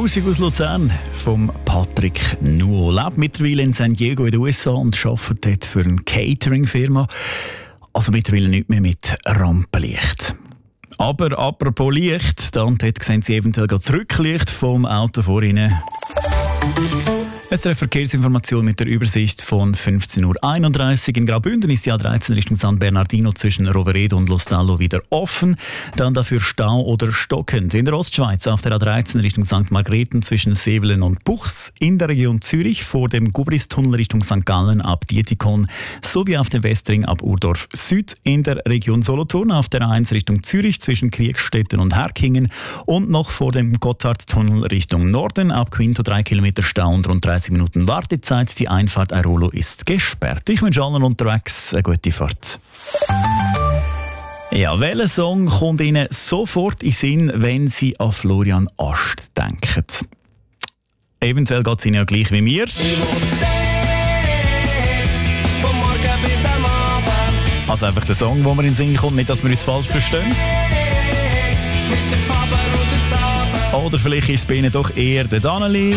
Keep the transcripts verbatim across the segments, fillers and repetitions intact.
Musik aus Luzern vom Patrick Nuo. Lebt mittlerweile in San Diego in den U S A und arbeitet dort für eine Catering-Firma. Also mittlerweile nicht mehr mit Rampenlicht. Aber apropos Licht, dann dort sehen Sie eventuell das Rücklicht vom Auto vor Ihnen. Es ist eine Verkehrsinformation mit der Übersicht von fünfzehn Uhr einunddreißig. In Graubünden ist die A dreizehn Richtung San Bernardino zwischen Roveredo und Lostallo wieder offen. Dann dafür Stau oder stockend. In der Ostschweiz auf der A dreizehn Richtung Sankt Margrethen zwischen Sevelen und Buchs. In der Region Zürich vor dem Gubristunnel Richtung Sankt Gallen ab Dietikon. Sowie auf dem Westring ab Urdorf Süd. In der Region Solothurn auf der A eins Richtung Zürich zwischen Kriegstetten und Herkingen. Und noch vor dem Gotthardtunnel Richtung Norden ab Quinto drei Kilometer Stau und rund dreißig Minuten Wartezeit. Die Einfahrt Airolo ist gesperrt. Ich wünsche allen unterwegs eine gute Fahrt. Ja, welcher Song kommt Ihnen sofort in den Sinn, wenn Sie an Florian Ast denken? Eventuell geht es Ihnen ja gleich wie mir. Also einfach der Song, der mir in den Sinn kommt, nicht, dass wir uns falsch verstehen. Oder vielleicht ist es bei Ihnen doch eher der Danneli.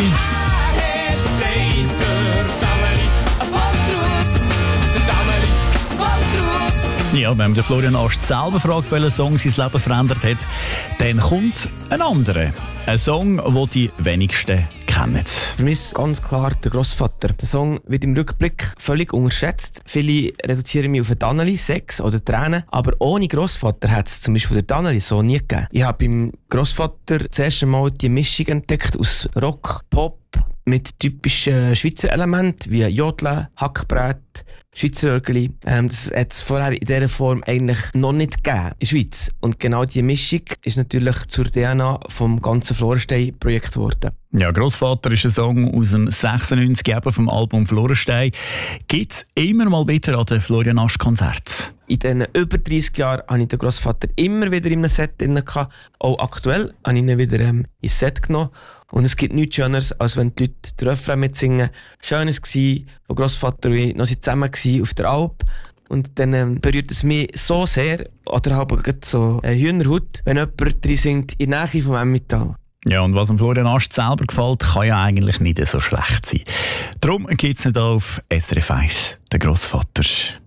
Ja, wenn man den Florian Ast selber fragt, welcher Song sein Leben verändert hat, dann kommt ein anderer. Ein Song, den die wenigsten kennen. Für mich ist ganz klar der Grossvater. Der Song wird im Rückblick völlig unterschätzt. Viele reduzieren mich auf den Danneli, Sex oder Tränen. Aber ohne Grossvater hat es zum Beispiel den Danneli so nie gegeben. Ich habe beim Grossvater das erste Mal die Mischung entdeckt aus Rock, Pop, mit typischen Schweizer Elementen wie Jodeln, Hackbrett, Schweizer Örgeli. Ähm, das hat es vorher in dieser Form eigentlich noch nicht gegeben in der Schweiz. Und genau diese Mischung ist natürlich zur D N A vom ganzen Florenstein-Projekt geworden. Ja, Grossvater ist ein Song aus dem sechsundneunzig, eben vom Album Florenstein. Gibt es immer mal wieder an den Florian Ast Konzert? In diesen über dreissig Jahren hatte ich den Grossvater immer wieder in einem Set drin. Auch aktuell habe ich ihn wieder ähm, ins Set genommen. Und es gibt nichts Schöneres, als wenn die Leute den Refrain mitsingen. Schön war es, wo Grossvater und ich noch zusammen waren auf der Alp. Und dann ähm, berührt es mich so sehr, oder habe ich so eine Hühnerhaut, wenn jemand drin singt in der Nähe vom Emmental. Ja, und was dem Florian Ast selber gefällt, kann ja eigentlich nicht so schlecht sein. Darum gibt es nicht auf S R F eins, den Grossvater.